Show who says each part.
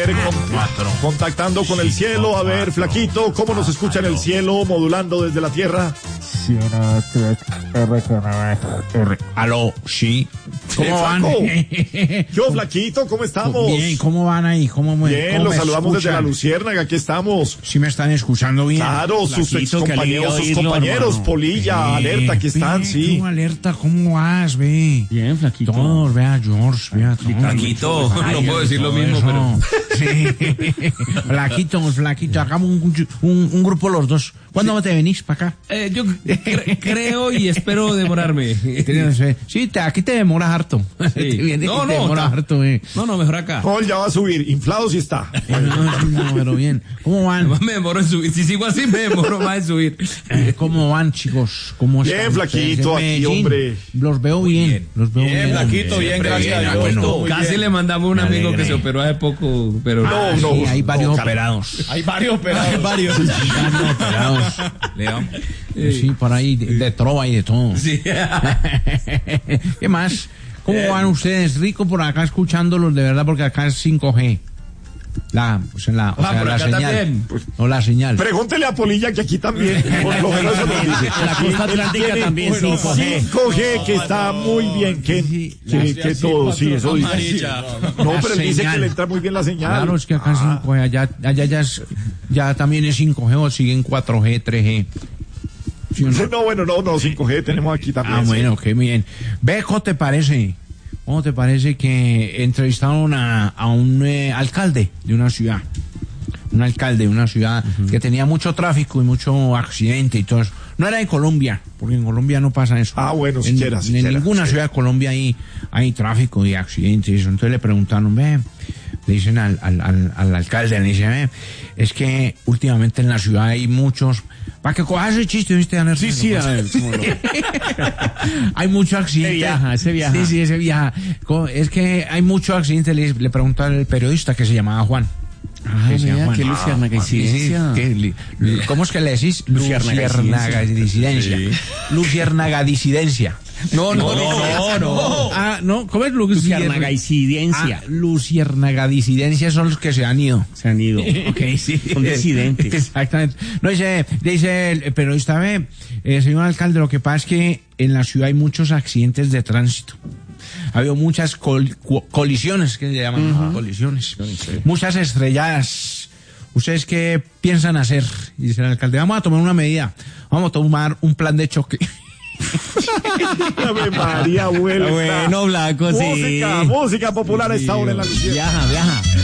Speaker 1: ver, contactando con el cielo. A ver, Flaquito, ¿cómo nos escucha en el cielo, modulando desde la tierra?
Speaker 2: Aló, sí. ¿Cómo van?
Speaker 1: Yo, Flaquito, ¿cómo estamos?
Speaker 2: Bien, ¿cómo van ahí?
Speaker 1: Bien, los saludamos desde la Luciérnaga, aquí estamos.
Speaker 2: ¿Sí me están escuchando bien?
Speaker 1: Claro, sus compañeros, Polilla, Alerta, aquí están, sí.
Speaker 2: Alerta, ¿cómo vas, ve?
Speaker 3: Bien, Flaquito.
Speaker 2: Todos, vea, George, vea, todos.
Speaker 4: Flaquito, no puedo decir lo mismo, pero...
Speaker 2: Sí. Flaquito, hagamos un grupo los dos. ¿Cuándo te venís para acá?
Speaker 4: Yo creo y espero demorarme.
Speaker 2: Sí, aquí te demoras harto.
Speaker 4: Sí.
Speaker 2: No, harto,
Speaker 4: No, mejor acá.
Speaker 1: No, ya va a subir, inflado sí está.
Speaker 2: No, pero bien. ¿Cómo van?
Speaker 4: Me demoro en subir. Si sigo así, me demoro más en subir.
Speaker 2: ¿Cómo van, chicos? ¿Cómo están?
Speaker 1: Bien, Flaquito, aquí, hombre.
Speaker 2: Los veo bien.
Speaker 1: Bien, Flaquito, bien, gracias a Dios.
Speaker 2: Bueno.
Speaker 4: Casi le mandamos a un amigo que se operó hace poco, pero...
Speaker 1: No,
Speaker 2: Sí, hay varios operados.
Speaker 1: Hay varios operados.
Speaker 4: León.
Speaker 2: Sí, por ahí, de trova y de todo.
Speaker 4: Sí.
Speaker 2: ¿Qué más? ¿Cómo van ustedes? Rico por acá escuchándolos, de verdad, porque acá es 5G. La señal.
Speaker 4: También.
Speaker 2: No, la señal.
Speaker 1: Pregúntele a Polilla que aquí también, por lo menos eso nos dice.
Speaker 3: La costa atlántica también 5G.
Speaker 1: 5G, que está muy bien, que todo, sí, eso dice. No, pero él dice que le entra muy bien la señal.
Speaker 2: Claro, es que acá es 5G, allá ya también es 5G o siguen 4G, 3G. ¿Sí o no?
Speaker 1: No, bueno, no, 5G tenemos aquí también.
Speaker 2: Bueno, qué bien. Ve, ¿cómo te parece? ¿Cómo te parece que entrevistaron a un alcalde de una ciudad? Un alcalde de una ciudad que tenía mucho tráfico y mucho accidente y todo eso. No era de Colombia, porque en Colombia no pasa eso.
Speaker 1: Bueno, siquiera.
Speaker 2: En ninguna ciudad de Colombia hay tráfico y accidentes y eso. Entonces le preguntaron, le dicen al alcalde, le dicen, es que últimamente en la ciudad hay muchos... Para que cojas ese chiste, ¿viste?
Speaker 3: Sí, a ver,
Speaker 2: hay mucho accidente.
Speaker 3: Ese viaja.
Speaker 2: Sí, ese viaja. Es que hay mucho accidente, le preguntó al periodista que se llamaba Juan.
Speaker 3: Qué luciérnaga-incidencia.
Speaker 2: ¿Cómo es que le decís?
Speaker 3: Luciérnaga-disidencia.
Speaker 2: Luciérnaga-disidencia.
Speaker 4: No.
Speaker 2: No, ¿cómo es
Speaker 3: Luciérnaga-incidencia?
Speaker 2: Luciérnaga-disidencia son los que se han ido.
Speaker 3: Ok, sí. Son disidentes.
Speaker 2: Exactamente. No, dice el periodista, señor alcalde, lo que pasa es que en la ciudad hay muchos accidentes de tránsito. Ha habido muchas colisiones, que se llaman colisiones. Muchas estrelladas. ¿Ustedes qué piensan hacer? Y dice el alcalde, vamos a tomar una medida. Vamos a tomar un plan de choque.
Speaker 1: Ave María, vuelta.
Speaker 3: Bueno, Blanco, sí.
Speaker 1: Música popular a esta hora en la Luciérnaga.
Speaker 3: Viaja.